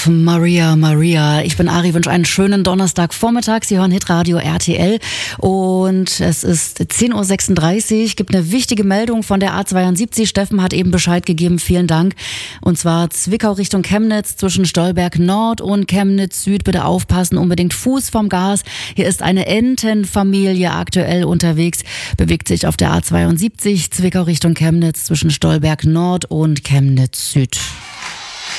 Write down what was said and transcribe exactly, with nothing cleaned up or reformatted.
Love, Maria, Maria. Ich bin Ari, wünsche einen schönen Donnerstagvormittag. Sie hören Hitradio R T L und es ist zehn Uhr sechsunddreißig. Gibt eine wichtige Meldung von der A zweiundsiebzig. Steffen hat eben Bescheid gegeben, vielen Dank. Und zwar Zwickau Richtung Chemnitz zwischen Stolberg Nord und Chemnitz Süd. Bitte aufpassen, unbedingt Fuß vom Gas. Hier ist eine Entenfamilie aktuell unterwegs, bewegt sich auf der A zweiundsiebzig Zwickau Richtung Chemnitz zwischen Stolberg Nord und Chemnitz Süd.